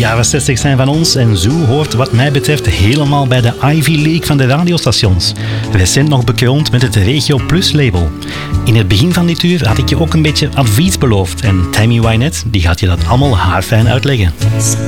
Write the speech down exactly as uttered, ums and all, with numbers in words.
jaren zestig zijn van ons en Zoo hoort wat mij betreft helemaal bij de Ivy League van de radiostations. Recent nog bekroond met het Regio Plus label. In het begin van dit uur had ik je ook een beetje advies beloofd en Tammy Wynette die gaat je dat allemaal haarfijn uitleggen.